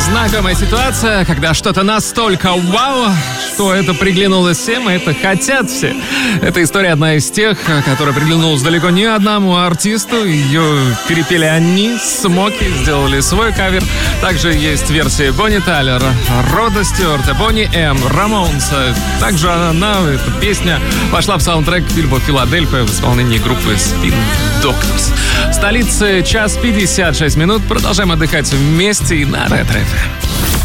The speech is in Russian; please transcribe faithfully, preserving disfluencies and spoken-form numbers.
Знакомая ситуация, когда что-то настолько вау, что это приглянулось всем, и это хотят все. Эта история одна из тех, которая приглянулась далеко не одному артисту. Ее перепели они, Смоки, сделали свой кавер. Также есть версия Бонни Тайлер, Рода Стюарта, Бонни М, Рамонса. Также она, эта песня, вошла в саундтрек к фильму «Филадельфия» в исполнении группы Spin Doctors. В столице час пятьдесят шесть минут. Продолжаем отдыхать вместе и на Ретро эф эм.